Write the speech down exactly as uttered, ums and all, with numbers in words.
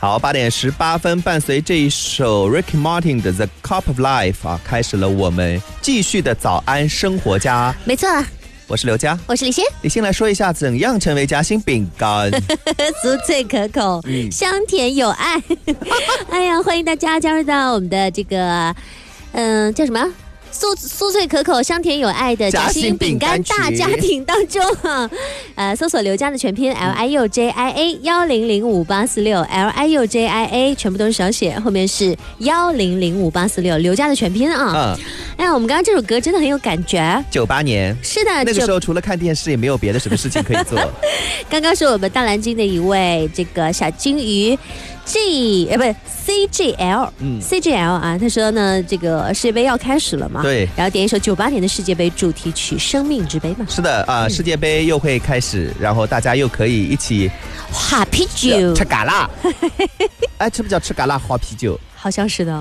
好，八点十八分，伴随这一首 Ricky Martin 的 The Cup of Life 啊，开始了我们继续的早安生活家。 没错， 我是刘佳， 我是李欣。 李欣来说一下怎样成为夹心饼干， 酥脆可口，嗯、香甜有爱。哎呀，欢迎大家加入到我们的这个，嗯、呃，叫什么？酥酥脆可口、香甜有爱的夹心饼干大家庭当中啊，呃，搜索刘佳的全拼 L I U J I A 幺零零五八四六 L I U J I A 全部都是小写，后面是幺零零五八四六，刘佳的全拼啊。嗯，哎呀，我们刚刚这首歌真的很有感觉。 九八年， 是的， 那个时候除了看电视也没有别的什么事情可以做。 刚刚是我们大蓝鲸的一位这个小金鱼。G 呃不是 C G L， 嗯 ，C G L 啊，他说呢，这个世界杯要开始了嘛， 对， 然后点一首九八年的世界杯主题曲《生命之杯》嘛， 是的啊、呃嗯，世界杯又会开始，然后大家又可以一起喝啤酒， 吃嘎啦，哎，这不叫吃嘎啦，喝啤酒， 好像是的。